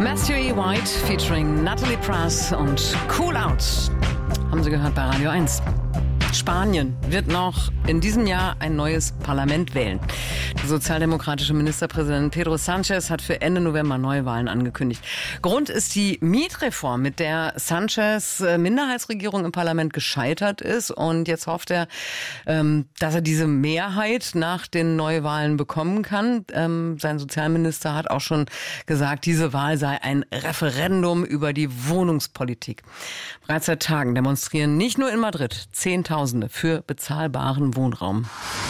Matthew E. White featuring Natalie Prass und Cool Out. Haben Sie gehört bei Radio 1. Spanien wird noch in diesem Jahr ein neues Parlament wählen. Der sozialdemokratische Ministerpräsident Pedro Sánchez hat für Ende November Neuwahlen angekündigt. Grund ist die Mietreform, mit der Sánchez Minderheitsregierung im Parlament gescheitert ist. Und jetzt hofft er, dass er diese Mehrheit nach den Neuwahlen bekommen kann. Sein Sozialminister hat auch schon gesagt, diese Wahl sei ein Referendum über die Wohnungspolitik. Bereits seit Tagen demonstrieren nicht nur in Madrid Zehntausende für bezahlbaren Wohnraum.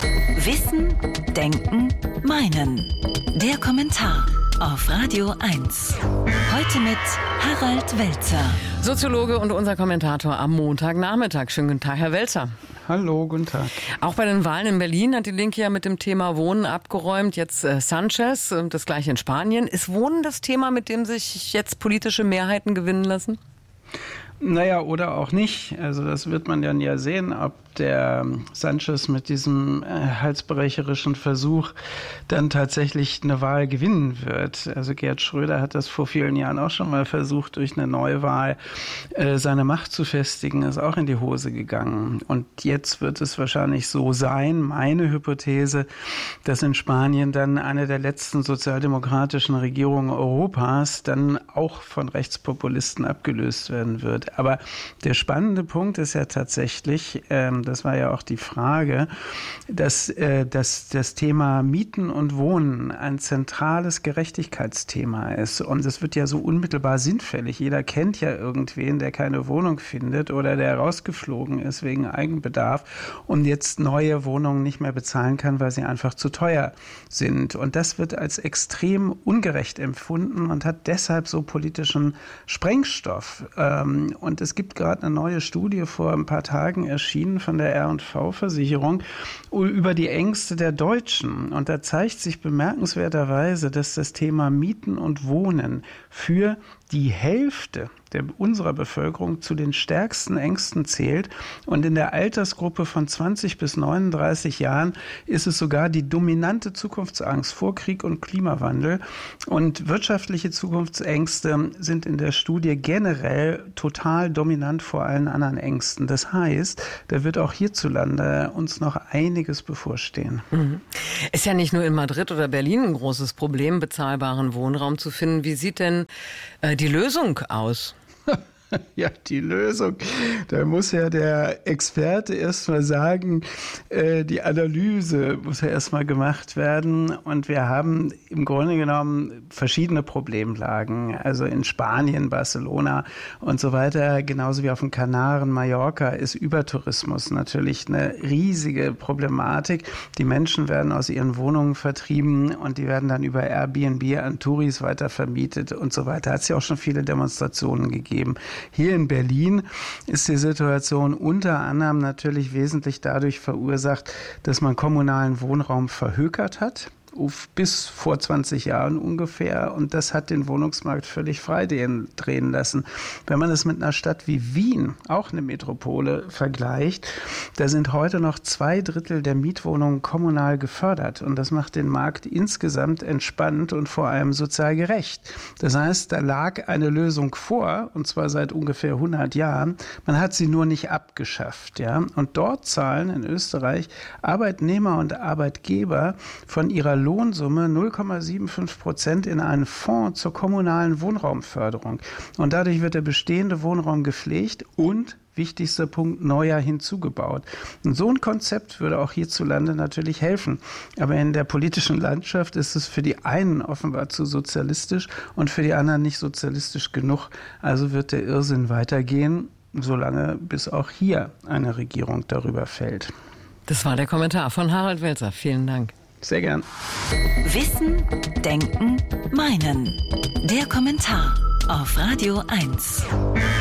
Wissen, Denken, Meinen. Der Kommentar auf Radio 1. Heute mit Harald Welzer. Soziologe und unser Kommentator am Montagnachmittag. Schönen guten Tag, Herr Welzer. Hallo, guten Tag. Auch bei den Wahlen in Berlin hat die Linke ja mit dem Thema Wohnen abgeräumt. Jetzt Sánchez, das gleiche in Spanien. Ist Wohnen das Thema, mit dem sich jetzt politische Mehrheiten gewinnen lassen? Naja, oder auch nicht. Also das wird man dann ja sehen, ob der Sánchez mit diesem halsbrecherischen Versuch dann tatsächlich eine Wahl gewinnen wird. Also Gerd Schröder hat das vor vielen Jahren auch schon mal versucht, durch eine Neuwahl seine Macht zu festigen, ist auch in die Hose gegangen. Und jetzt wird es wahrscheinlich so sein, meine Hypothese, dass in Spanien dann eine der letzten sozialdemokratischen Regierungen Europas dann auch von Rechtspopulisten abgelöst werden wird. Aber der spannende Punkt ist ja tatsächlich, das war ja auch die Frage, dass das Thema Mieten und Wohnen ein zentrales Gerechtigkeitsthema ist. Und es wird ja so unmittelbar sinnfällig. Jeder kennt ja irgendwen, der keine Wohnung findet oder der rausgeflogen ist wegen Eigenbedarf und jetzt neue Wohnungen nicht mehr bezahlen kann, weil sie einfach zu teuer sind. Und das wird als extrem ungerecht empfunden und hat deshalb so politischen Sprengstoff. Und es gibt gerade eine neue Studie vor ein paar Tagen erschienen von der R&V-Versicherung über die Ängste der Deutschen. Und da zeigt sich bemerkenswerterweise, dass das Thema Mieten und Wohnen für die Hälfte unserer Bevölkerung zu den stärksten Ängsten zählt. Und in der Altersgruppe von 20 bis 39 Jahren ist es sogar die dominante Zukunftsangst vor Krieg und Klimawandel. Und wirtschaftliche Zukunftsängste sind in der Studie generell total dominant vor allen anderen Ängsten. Das heißt, da wird auch hierzulande uns noch einiges bevorstehen. Ist ja nicht nur in Madrid oder Berlin ein großes Problem, bezahlbaren Wohnraum zu finden. Wie sieht denn die Lösung aus? Ja, die Lösung. Da muss ja der Experte erst mal sagen, die Analyse muss ja erst mal gemacht werden. Und wir haben im Grunde genommen verschiedene Problemlagen. Also in Spanien, Barcelona und so weiter, genauso wie auf den Kanaren, Mallorca, ist Übertourismus natürlich eine riesige Problematik. Die Menschen werden aus ihren Wohnungen vertrieben und die werden dann über Airbnb an Touris weiter vermietet und so weiter. Hat es ja auch schon viele Demonstrationen gegeben. Hier in Berlin ist die Situation unter anderem natürlich wesentlich dadurch verursacht, dass man kommunalen Wohnraum verhökert hat. Bis vor 20 Jahren ungefähr. Und das hat den Wohnungsmarkt völlig frei drehen lassen. Wenn man es mit einer Stadt wie Wien, auch eine Metropole, vergleicht, da sind heute noch 2/3 der Mietwohnungen kommunal gefördert. Und das macht den Markt insgesamt entspannt und vor allem sozial gerecht. Das heißt, da lag eine Lösung vor, und zwar seit ungefähr 100 Jahren. Man hat sie nur nicht abgeschafft. Ja? Und dort zahlen in Österreich Arbeitnehmer und Arbeitgeber von ihrer Lohnsumme 0,75% in einen Fonds zur kommunalen Wohnraumförderung. Und dadurch wird der bestehende Wohnraum gepflegt und, wichtigster Punkt, neuer hinzugebaut. Und so ein Konzept würde auch hierzulande natürlich helfen. Aber in der politischen Landschaft ist es für die einen offenbar zu sozialistisch und für die anderen nicht sozialistisch genug. Also wird der Irrsinn weitergehen, solange bis auch hier eine Regierung darüber fällt. Das war der Kommentar von Harald Welzer. Vielen Dank. Sehr gern. Wissen, Denken, Meinen. Der Kommentar auf Radio 1.